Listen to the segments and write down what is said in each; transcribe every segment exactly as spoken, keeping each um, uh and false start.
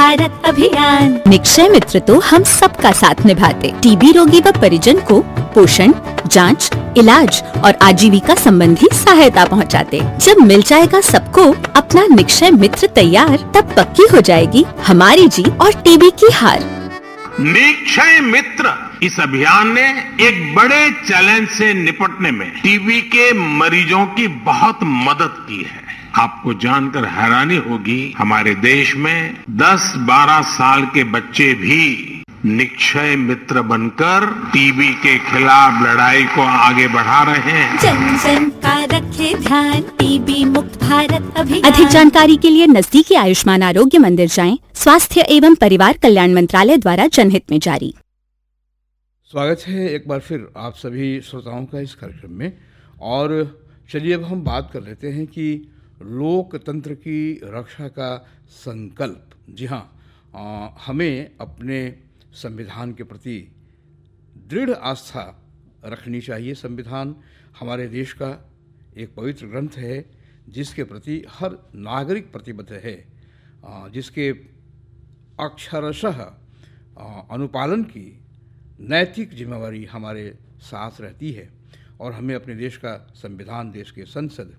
भारत अभियान। निक्षय मित्र तो हम सबका साथ निभाते, टीबी रोगी व परिजन को पोषण, जांच, इलाज और आजीविका संबंधी सहायता पहुंचाते। जब मिल जाएगा सबको अपना निक्षय मित्र तैयार, तब पक्की हो जाएगी हमारी जीत और टीबी की हार। निक्षय मित्र इस अभियान ने एक बड़े चैलेंज से निपटने में टीबी के मरीजों की बहुत मदद की है। आपको जानकर हैरानी होगी, हमारे देश में दस बारह साल के बच्चे भी निक्षय मित्र बनकर टीबी के खिलाफ लड़ाई को आगे बढ़ा रहे हैं। जन जन का रखे ध्यान, टीबी मुक्त भारत अभियान। अधिक जानकारी के लिए नजदीकी आयुष्मान आरोग्य मंदिर जाएं। स्वास्थ्य एवं परिवार कल्याण मंत्रालय द्वारा जनहित में जारी। स्वागत है एक बार फिर आप सभी श्रोताओं का इस कार्यक्रम में। और चलिए अब हम बात कर लेते हैं कि लोकतंत्र की रक्षा का संकल्प। जी हाँ, आ, हमें अपने संविधान के प्रति दृढ़ आस्था रखनी चाहिए। संविधान हमारे देश का एक पवित्र ग्रंथ है जिसके प्रति हर नागरिक प्रतिबद्ध है, जिसके अक्षरशः अनुपालन की नैतिक जिम्मेवारी हमारे साथ रहती है। और हमें अपने देश का संविधान, देश के संसद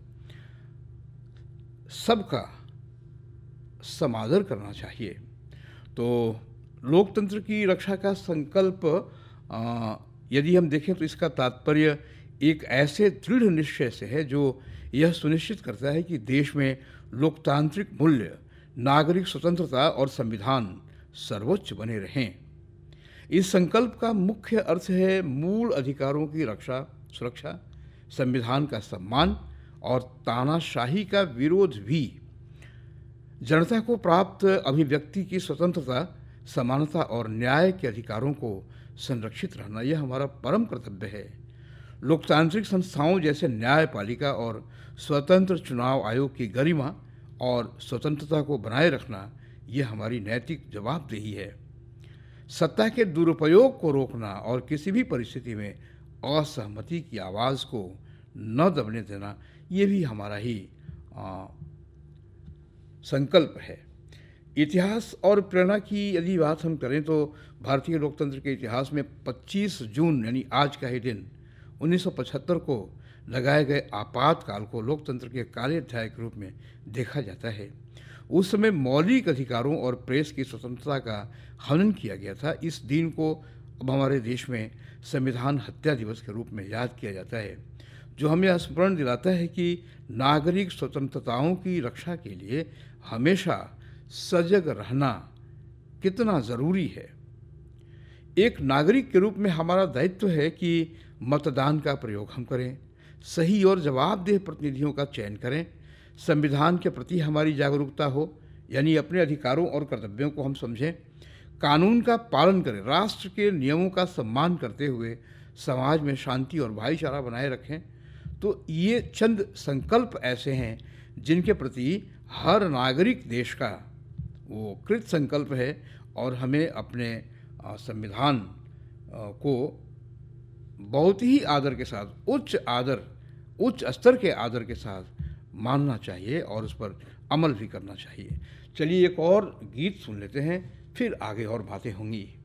सबका समादर करना चाहिए। तो लोकतंत्र की रक्षा का संकल्प यदि हम देखें तो इसका तात्पर्य एक ऐसे दृढ़ निश्चय से है जो यह सुनिश्चित करता है कि देश में लोकतांत्रिक मूल्य, नागरिक स्वतंत्रता और संविधान सर्वोच्च बने रहें। इस संकल्प का मुख्य अर्थ है मूल अधिकारों की रक्षा, सुरक्षा, संविधान का सम्मान और तानाशाही का विरोध भी। जनता को प्राप्त अभिव्यक्ति की स्वतंत्रता, समानता और न्याय के अधिकारों को संरक्षित रहना यह हमारा परम कर्तव्य है। लोकतांत्रिक संस्थाओं जैसे न्यायपालिका और स्वतंत्र चुनाव आयोग की गरिमा और स्वतंत्रता को बनाए रखना यह हमारी नैतिक जवाबदेही है। सत्ता के दुरुपयोग को रोकना और किसी भी परिस्थिति में असहमति की आवाज़ को न दबने देना ये भी हमारा ही आ, संकल्प है। इतिहास और प्रेरणा की यदि बात हम करें तो भारतीय लोकतंत्र के इतिहास में पच्चीस जून यानी आज का ही दिन उन्नीस सौ पचहत्तर को लगाए गए आपातकाल को लोकतंत्र के काले अध्याय के रूप में देखा जाता है। उस समय मौलिक अधिकारों और प्रेस की स्वतंत्रता का हनन किया गया था। इस दिन को अब हमारे देश में संविधान हत्या दिवस के रूप में याद किया जाता है, जो हमें स्मरण दिलाता है कि नागरिक स्वतंत्रताओं की रक्षा के लिए हमेशा सजग रहना कितना ज़रूरी है। एक नागरिक के रूप में हमारा दायित्व है कि मतदान का प्रयोग हम करें, सही और जवाबदेह प्रतिनिधियों का चयन करें, संविधान के प्रति हमारी जागरूकता हो, यानी अपने अधिकारों और कर्तव्यों को हम समझें, कानून का पालन करें, राष्ट्र के नियमों का सम्मान करते हुए समाज में शांति और भाईचारा बनाए रखें। तो ये चंद संकल्प ऐसे हैं जिनके प्रति हर नागरिक देश का वो कृत संकल्प है और हमें अपने संविधान को बहुत ही आदर के साथ, उच्च आदर, उच्च स्तर के आदर के साथ मानना चाहिए और उस पर अमल भी करना चाहिए। चलिए एक और गीत सुन लेते हैं, फिर आगे और बातें होंगी।